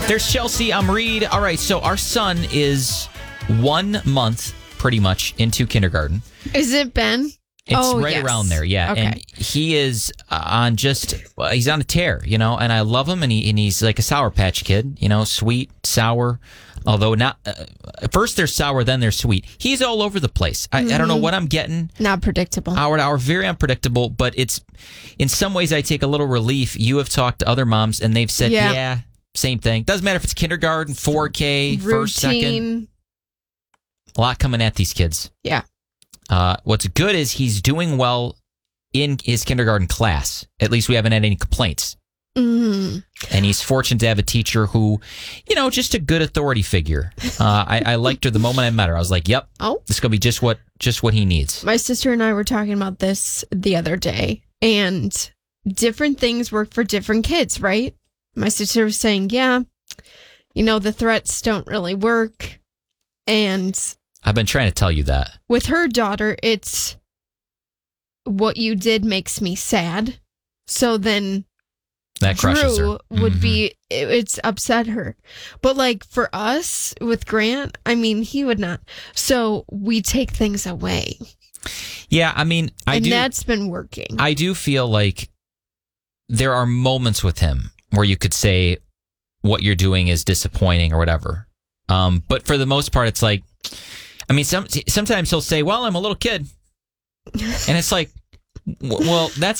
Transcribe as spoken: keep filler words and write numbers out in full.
There's Chelsea. I'm Reed. All right, so our son is one month pretty much into kindergarten. Is it Ben? It's oh, right yes. around there, yeah. Okay. And he is uh, on just, well, he's on a tear, you know, and I love him, and, he, and he's like a Sour Patch Kid, you know, sweet, sour, although not, uh, first they're sour, then they're sweet. He's all over the place. I, mm-hmm. I don't know what I'm getting. Not predictable. Hour to hour, very unpredictable, but it's, in some ways I take a little relief. You have talked to other moms, and they've said, yeah, yeah same thing. Doesn't matter if it's kindergarten, four K, Routine. First, second. A lot coming at these kids. Yeah. Uh, what's good is he's doing well in his kindergarten class. At least we haven't had any complaints. Mm-hmm. And he's fortunate to have a teacher who, you know, just a good authority figure. Uh, I, I liked her the moment I met her. I was like, yep, oh, this is going to be just what just what he needs. My sister and I were talking about this the other day, and different things work for different kids, right? My sister was saying, yeah, you know, the threats don't really work. And I've been trying to tell you that. With her daughter, it's what you did makes me sad. So then that crushes Drew her. would Mm-hmm. be, it's upset her. But like for us with Grant, I mean, he would not. So we take things away. Yeah, I mean, I and do. that's been working. I do feel like there are moments with him where you could say what you're doing is disappointing or whatever. Um, but for the most part, it's like, I mean, some, sometimes he'll say, well, I'm a little kid. And it's like, well, that's